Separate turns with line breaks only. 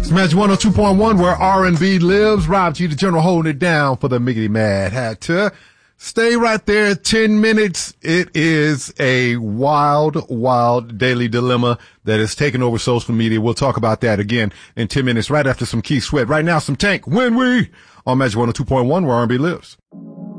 It's Magic 102.1 where R&B lives. Rob G, the general, holding it down for the Miggity Mad Hatter. Stay right there. 10 minutes. It is a wild, wild daily dilemma that is taking over social media. We'll talk about that again in 10 minutes right after some Keith Sweat. Right now, some Tank. When we on Magic 102.1 where R&B lives.